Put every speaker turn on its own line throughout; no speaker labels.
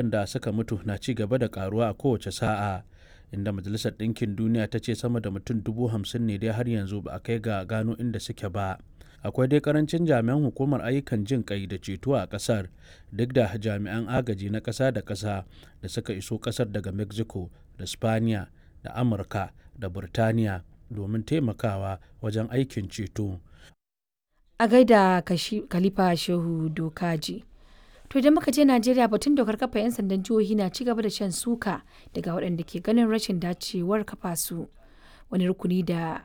waɗanda suka mutu na ci gaba da ƙaruwa a kowace sa'a, inda Majalisar Ɗinkin Duniya ta ce sama da mutum 50,000 ne dai har yanzu ba a kai ga gano inda suke ba. Akwai dai ƙarancin jami'an hukumar ayyukan jin ƙai da ceto a ƙasar, duk da jami'an agaji na ƙasa da ƙasa da suka iso ƙasar daga Mexico da Spaniya da Amurka da Burtaniya domin taimakawa wajen aikin ceto.
A gaida Khalifa Shehu Dokaji. To idan muka je Najeriya, batun dokar kafa 'yan sandan jihohi na ci gaba da shan suka daga waɗanda ke ganin rashin dacewar kafa su. Wani rukuni da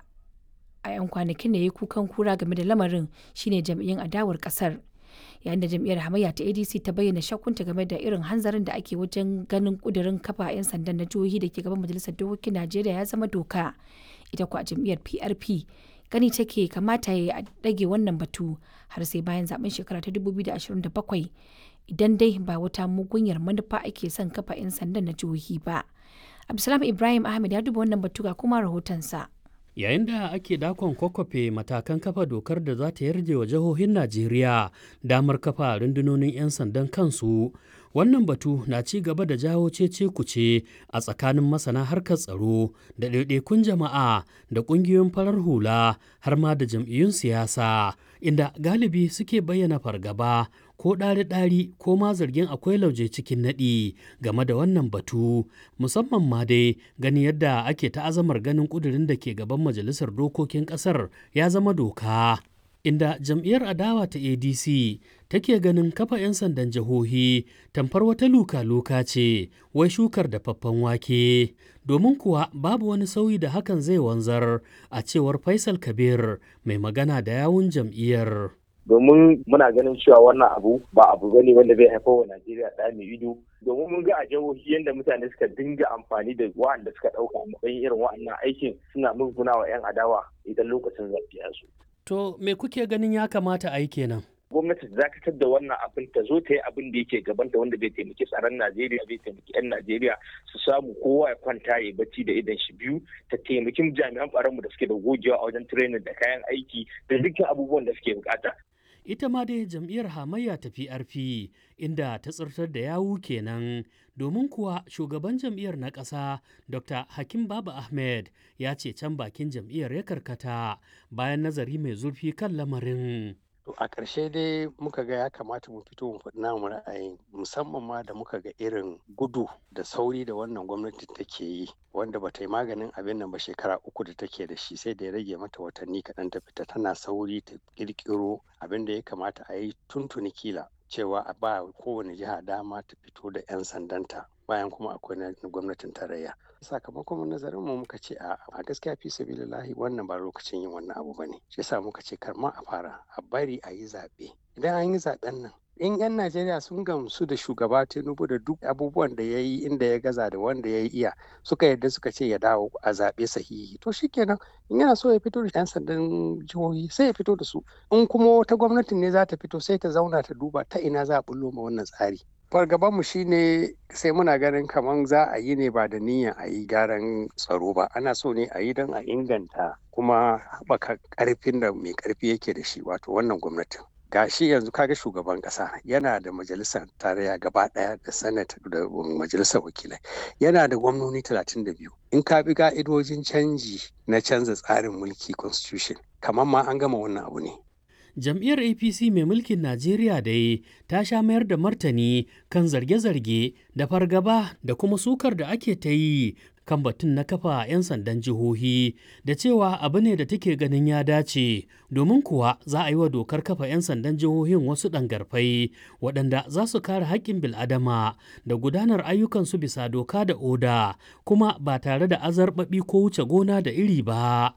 a 'yan kwanakin da ya yi kukan kura game da lamarin shine jam'iyyun adawar kasar, yayin da jam'iyyar hamayya ta ADC ta bayyana shakkunta game da irin hanzarin da ake wajen ganin kudirin kafa 'yan sandan na jihohi da ke gaban majalisar dokokin Najeriya ya zama doka. Ita kuwa jam'iyyar PRP gani take kamata ya dage wannan batu har sai bayan zaben shekara ta 2027 idan dai ba wata mugunyar manufa ake son kafa 'yan sandan na jihohi ba. Abdulsalam Ibrahim Ahmed ya duba wannan batu ga kuma rahotonsa.
Yayin da ake dakon kwakwafe matakan kafa dokar da za ta yarje wa jihohin Najeriya damar kafa rundunonin 'yan sandan kansu, wannan batu na ci gaba da jawo cece-kuce a tsakanin masana harkar tsaro da ɗaiɗaikun jama'a da ƙungiyoyin farar hula har ma da jam'iyyun siyasa, inda galibi suke bayyana fargaba ko ɗari-ɗari ko ma zargin akwai lauje cikin naɗi game da wannan batu, musamman ma dai gani yadda ake ta'azamar ganin ƙudurin da ke gaban majalisar dokokin ƙasar ya zama doka. Inda jam'iyyar adawa ta ADC take ganin kafa 'yan sandan jihohi tamfar wata luka-luka ce, wai shukar dafaffen wake, domin kuwa babu wani sauyi da hakan zai wanzar, a cewar Faisal Kabir mai magana da yawun jam'iyyar.
Domin muna ganin cewa wannan abu ba abu bane wanda zai haifar wa Najeriya da mai ido, domin mun ga a jihohi yadda mutane suka dinga amfani da wa'anda suka ɗauka matsayin irin wa'annan aikin suna musguna wa 'yan adawa idan lokacin zaɓe ya zo.
To me kuke ganin ya kamata a yi kenan?
Gwamnati ta dakatar da wannan abin, ta zo ta yi abin da yake gabanta wanda zai taimaki tsaron Najeriya, zai taimaki 'yan Najeriya su samu kowa ya kwanta ya bacci da idan shi biyu, ta taimaki jami'an tsaronmu da suke da gogewa a wajen training da kayan aiki da dukkan abubuwan da suke bukata.
Ita ma dai jam'iyyar hamayya ta PRP inda ta tsirtar da yawu kenan, domin kuwa shugaban jam'iyyar na ƙasa Dr. Hakim Baba Ahmed ya ce can bakin jam'iyyar ya karkata bayan nazari mai zurfi kan lamarin.
To a ƙarshe dai muka ga ya kamata mu fito mu faɗi namu ra'ayin, musamman ma da muka ga irin gudu da sauri da wannan gwamnati take yi, wanda ba ta yi maganin abin nan ba shekara 3 da take da shi, sai da ya rage mata watanni kaɗan ta fita tana sauri ta ƙirƙiro abin da ya kamata a yi tuntuni kila, cewa a ba kowane jiha dama ta fito da 'yan sandanta bayan kuma akwai na gwamnatin tarayya. Sakamakon nazarin mu muka ce a gaskiya fi sabilillahi wannan ba lokacin yin wannan abu bane, shi yasa muka ce kar ma a fara, a bari a yi zaɓe. Idan an yi zaɓen nan, in 'yan Najeriya sun gamsu da shugaba Tinubu da duk abubuwan da ya yi inda ya gaza da wanda ya iya, suka yarda suka ce ya dawo a zaɓe sahihi, to shikenan, in yana so ya fito da 'yan sandan jihohi sai ya fito da su. In kuma wata gwamnatin ne za ta fito sai ta zauna ta duba ta ina za a bullo ma wannan tsari. Fargabanmu shine sai muna ganin kamar za a yi ne ba da niyyar a yi gyaran tsaro ba, ana so ne a yi don a inganta kuma haɓaka ƙarfin da mai ƙarfi yake da shi, wato wannan gwamnatin. Gashi yanzu kaga shugaban ƙasa yana da majalisar tarayya gaba ɗaya da senate da majalisar wakilai, yana da gwamnoni 32. In ka bi ka'idojin canji na canza tsarin mulki constitution, kamar ma an gama wannan abu ne.
Jam'iyyar APC mai mulkin Najeriya dai ta sha mayar da martani kan zarge-zarge da fargaba da kuma sukar da ake ta yi kan batun na kafa 'yan sandan jihohi da cewa abu ne da take ganin ya dace, domin kuwa za a yi wa dokar kafa 'yan sandan jihohin wasu ɗangarfai waɗanda za su kare haƙƙin bil'adama da gudanar ayyukansu bisa doka da oda, kuma ba tare da azarɓaɓi ko wuce gona da iri ba.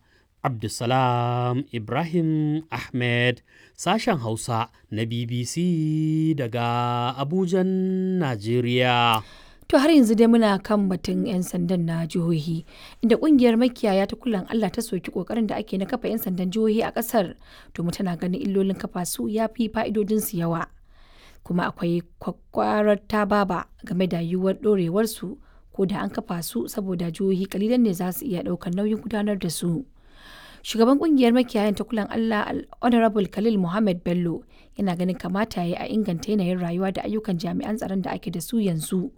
Abdulsalam Ibrahim Ahmed, sashen Hausa na BBC daga Abujan, Najeriya.
To har yanzu dai muna kan batun 'yan sandan na jihohi, inda kungiyar makiyaya ta kulan Allah ta soki kokarin da ake na kafa 'yan sandan jihohi a kasar, domin tana ganin illolin kafa su ya fi fa'idodinsu yawa. Kuma akwai kwakwarar tababa game da yiwuwar ɗorewarsu ko da an kafa su, saboda jihohi kalilan ne za su iya ɗaukar nauyin gudanar da su. Shugaban kungiyar makiyayan ta kulan Allah Honorable Khalil Muhammad Bello yana ganin kamata ya yi a inganta yanayin rayuwa da ayyukan jami'an tsaron da ake da su yanzu